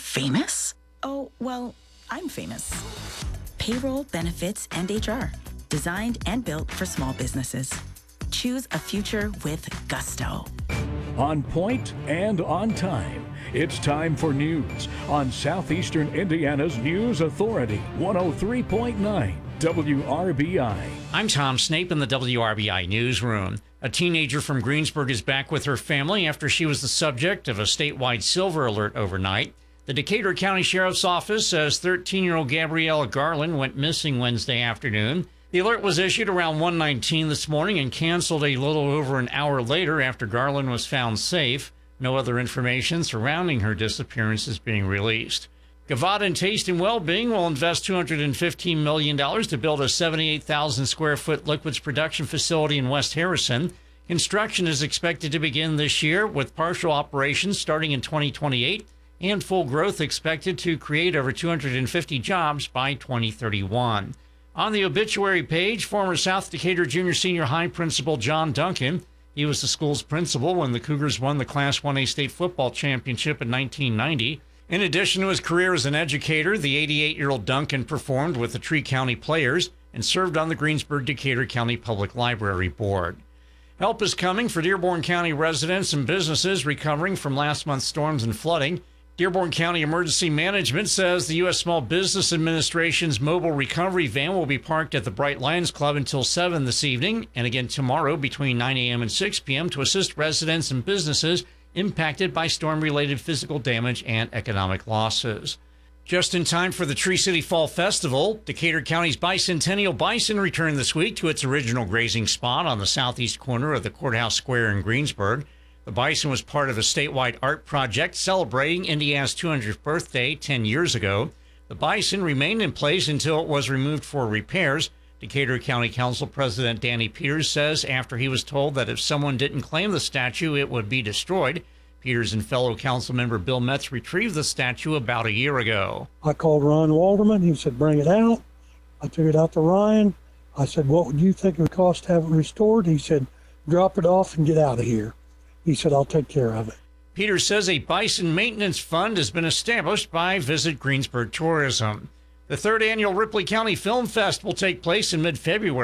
Famous? Oh, well, I'm famous. Payroll, benefits, and HR. Designed and built for small businesses. Choose a future with gusto. On point and on time. It's time for news on Southeastern Indiana's News Authority, 103.9 WRBI. I'm Tom Snape in the WRBI newsroom. A teenager from Greensburg is back with her family after she was the subject of a statewide silver alert overnight. The Decatur County Sheriff's Office says 13-year-old Gabriella Garland went missing Wednesday afternoon. The alert was issued around 1:19 this morning and canceled a little over an hour later after Garland was found safe. No other information surrounding her disappearance is being released. Gavaden Taste and Wellbeing will invest $215 million to build a 78,000 square foot liquids production facility in West Harrison. Construction is expected to begin this year, with partial operations starting in 2028 and full growth expected to create over 250 jobs by 2031. On the obituary page, former South Decatur Junior Senior High principal John Duncan. He was the school's principal when the Cougars won the Class 1A state football championship in 1990. In addition to his career as an educator, the 88-year-old Duncan performed with the Tree County Players and served on the Greensburg-Decatur County Public Library Board. Help is coming for Dearborn County residents and businesses recovering from last month's storms and flooding. Dearborn County Emergency Management says the U.S. Small Business Administration's mobile recovery van will be parked at the Bright Lions Club until 7 this evening and again tomorrow between 9 a.m. and 6 p.m. to assist residents and businesses impacted by storm-related physical damage and economic losses. Just in time for the Tree City Fall Festival, Decatur County's Bicentennial Bison returned this week to its original grazing spot on the southeast corner of the Courthouse Square in Greensburg. The bison was part of a statewide art project celebrating Indiana's 200th birthday 10 years ago. The bison remained in place until it was removed for repairs. Decatur County Council President Danny Peters says after he was told that if someone didn't claim the statue, it would be destroyed. Peters and fellow council member Bill Metz retrieved the statue about a year ago. I called Ryan Walderman. He said, bring it out. I took it out to Ryan. I said, what would you think it would cost to have it restored? He said, drop it off and get out of here. He said, I'll take care of it. Peters says a bison maintenance fund has been established by Visit Greensburg Tourism. The third annual Ripley County Film Fest will take place in mid-February.